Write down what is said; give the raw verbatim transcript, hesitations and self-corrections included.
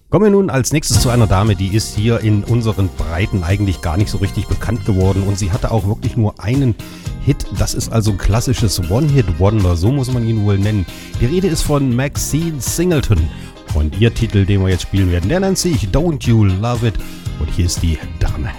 Kommen wir nun als nächstes zu einer Dame, die ist hier in unseren Breiten eigentlich gar nicht so richtig bekannt geworden und sie hatte auch wirklich nur einen Hit. Das ist also ein klassisches One-Hit-Wonder, so muss man ihn wohl nennen. Die Rede ist von Maxine Singleton und ihr Titel, den wir jetzt spielen werden, der nennt sich Don't You Love It und hier ist die Dame.